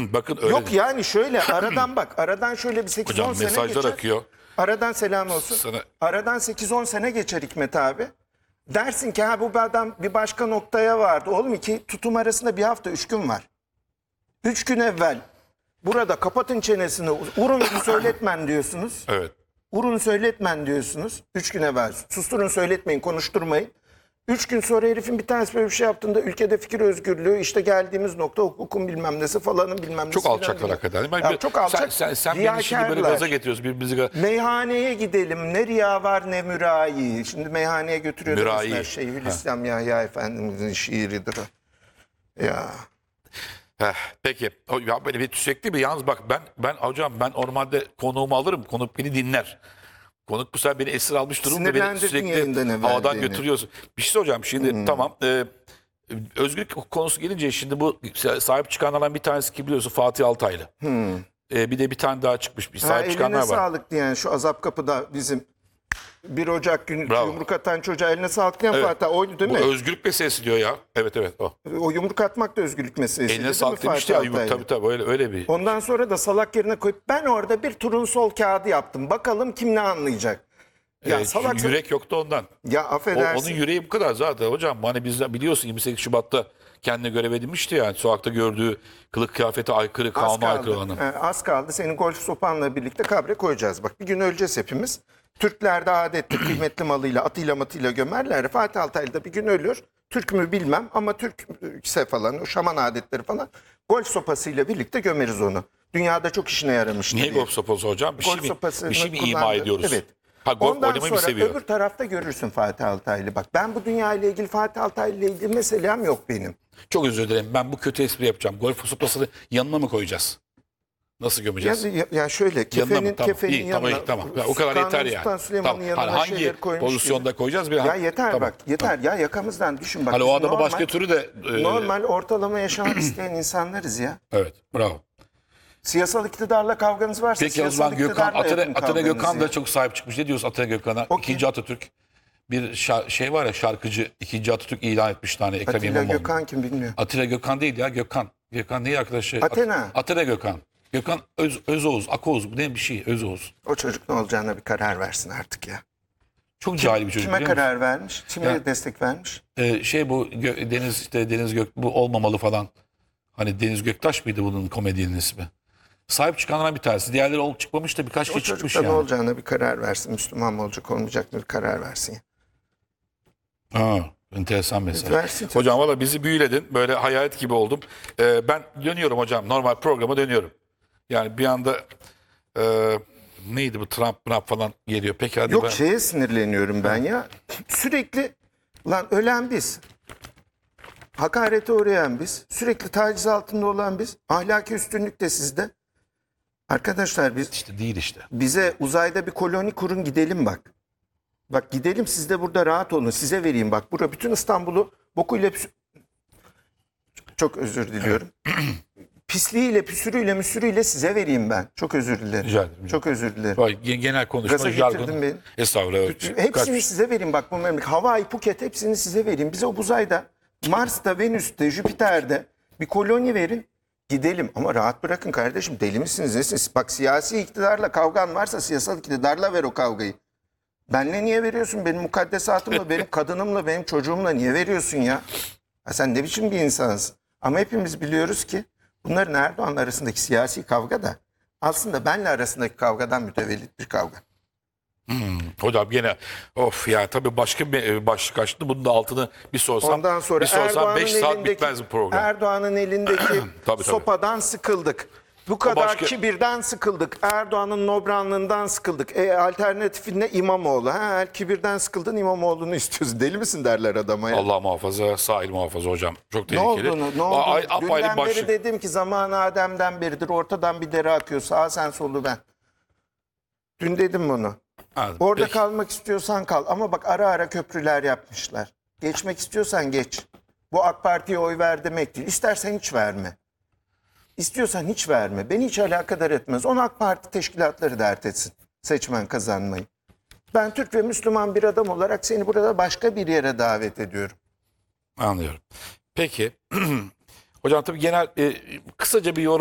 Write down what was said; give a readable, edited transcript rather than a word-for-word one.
Bakın öyle. Yok yani şöyle aradan bak. Aradan şöyle bir 8-10 Hocam sene mesajlar geçer. akıyor. Aradan selam olsun. Sana... Aradan 8-10 sene geçer Hikmet abi. Dersin ki ha bu adam bir başka noktaya vardı. Oğlum iki tutum arasında bir hafta 3 gün var. 3 gün evvel burada kapatın çenesini urun söyletmen diyorsunuz. Evet. Urun söyletmen diyorsunuz. 3 gün evvel susturun söyletmeyin konuşturmayın. 3 gün sonra herifin bir tanesi böyle bir şey yaptığında ülkede fikir özgürlüğü işte geldiğimiz nokta hukukun bilmem nesi falanın bilmem nesi. Çok alçaklar hakikaten. Ya çok alçak. Sen beni şimdi böyle gaza getiriyorsun birbirimizi. Meyhaneye gidelim. Ne riya var ne mürayi. Şimdi meyhaneye götürüyorlar. Mürayi. Şeyhülislam Yahya Efendimizin şiiridir o. Ya. Peki. Ya böyle bir sürekli bir yalnız bak ben hocam ben normalde konuğumu alırım. Konuk beni dinler. Konuk bu sefer beni esir almış durumda beni sürekli havadan götürüyorsun. Bir şey soracağım şimdi tamam. Özgürlük konusu gelince şimdi bu sahip çıkanlardan bir tanesi ki biliyorsun Fatih Altaylı. Bir de bir tane daha çıkmış. Bir sahip çıkanlar var. Eline sağlık diyen şu Azap Kapı'da bizim 1 Ocak günü yumruk atan çocuğa eline sağlık diyen Fatih oydu değil mi? Bu özgürlük meselesi diyor ya. Evet o. O yumruk atmak da özgürlük meselesi. Eline sağlık demişti ya yumruk tabii öyle bir. Ondan sonra da salak yerine koyup ben orada bir turnusol kağıdı yaptım. Bakalım kim ne anlayacak. Ya salak Yürek yoktu ondan. Ya affedersin. Onun yüreği bu kadar zaten hocam. Hani biz biliyorsun 28 Şubat'ta kendine görev edinmişti yani. Sokakta gördüğü kılık kıyafete aykırı, kanuna aykırı olanı. Az kaldı. Senin golf sopanla birlikte kabre koyacağız. Bak bir gün öleceğiz hepimiz. Türklerde adetli kıymetli malıyla atıyla matıyla gömerler. Fatih Altaylı da bir gün ölür. Türk mü bilmem ama Türkse falan o şaman adetleri falan golf sopasıyla birlikte gömeriz onu. Dünyada çok işine yaramıştı. Niye golf sopası hocam? Bir şey mi ima ediyoruz? Evet. Golf oynamayı mı seviyor? Öbür tarafta görürsün Fatih Altaylı. Bak ben bu dünya ile ilgili Fatih Altaylı ile ilgili meselem yok benim. Çok özür dilerim. Ben bu kötü espri yapacağım. Golf sopasını yanına mı koyacağız? Nasıl gömeceğiz? Ya şöyle kefenin yanına. Tamam. Ya, o kadar yeter yani. Tamam. Hani hangi pozisyonda gibi koyacağız? Ya yeter bak yeter ya yakamızdan düşün bak. Hani o adama başka türü de. Normal ortalama yaşamak isteyen insanlarız ya. Evet bravo. Siyasal iktidarla kavganız varsa peki o zaman Atilla Gökhan da çok sahip çıkmış. Ne diyorsun Atilla Gökhan'a? İkinci Atatürk. Bir şey var ya şarkıcı ikinci Atatürk ilan etmiş tane Ekrem İmamoğlu. Atilla Gökhan kim bilmiyor. Atilla Gökhan değil ya Gökhan. Gökhan değil arkadaşı. Athena. Atilla Gökhan. Gökhan Özoğuz, Akoğuz bu ne bir şey Özoğuz. O çocuk ne olacağına bir karar versin artık ya. Çok cahil bir çocuk. Kime karar vermiş? Kime destek vermiş? Bu Deniz bu olmamalı falan. Hani Deniz Göktaş mıydı bunun komedyenin ismi? Sahip çıkanlardan bir tanesi. Diğerleri çıkmamış da birkaç kişi çıkmış yani. O çocuk ne olacağına bir karar versin. Müslüman mı olacak olmayacak mı bir karar versin. Enteresan mesaj. Versin, hocam valla bizi büyüledin. Böyle hayalet gibi oldum. Ben dönüyorum hocam. Normal programa dönüyorum. Yani bir anda neydi bu Trump falan geliyor. Peki hadi Yok şeye sinirleniyorum ben ya. Sürekli lan ölen biz. Hakarete uğrayan biz. Sürekli taciz altında olan biz. Ahlaki üstünlük de sizde. Arkadaşlar biz işte değil işte. Bize uzayda bir koloni kurun gidelim bak. Bak gidelim siz de burada rahat olun. Size vereyim bak. Burada bütün İstanbul'u bokuyla çok özür diliyorum. Pisliğiyle, püsürüyle, müsürüyle size vereyim ben. Çok özür dilerim. Rica ederim. Çok özür dilerim. Vay, genel konuşma, jargon. Estağfurullah. Evet. Hepsini size vereyim bak bu memleket. Hawaii, Phuket hepsini size vereyim. Bize o uzayda, Mars'ta, Venüs'te, Jüpiter'de bir koloni verin. Gidelim ama rahat bırakın kardeşim. Deli misiniz nesiniz? Bak siyasi iktidarla kavgan varsa siyasal iktidarla ver o kavgayı. Benle niye veriyorsun? Benim mukaddesatımla, benim kadınımla, benim çocuğumla niye veriyorsun ya? Sen ne biçim bir insansın? Ama hepimiz biliyoruz ki bunların Erdoğan'la arasındaki siyasi kavga da aslında benle arasındaki kavgadan mütevellit bir kavga. Hocam gene ya tabii başka bir başlık açtı. Bunun da altını bir sorsam. Ondan sonra 5 saat bitmez bu program. Erdoğan'ın elindeki tabii. sopadan sıkıldık. Bu kadar kibirden sıkıldık. Erdoğan'ın nobranlığından sıkıldık. Alternatifin ne İmamoğlu? Kibirden sıkıldın İmamoğlu'nu istiyorsun. Deli misin derler adama ya. Allah muhafaza, sahil muhafaza hocam. Çok tehlikeli. Ne oldu? Dünden beri dedim ki zamanı Adem'den beridir. Ortadan bir dere akıyor. Sağ sen solu ben. Dün dedim bunu. Orada kalmak istiyorsan kal. Ama bak ara ara köprüler yapmışlar. Geçmek istiyorsan geç. Bu AK Parti'ye oy ver demek değil. İstersen hiç verme. İstiyorsan hiç verme. Beni hiç alakadar etmez. Onu AK Parti teşkilatları dert etsin. Seçmen kazanmayı. Ben Türk ve Müslüman bir adam olarak seni burada başka bir yere davet ediyorum. Anlıyorum. Peki. Hocam tabii genel kısaca bir yorum.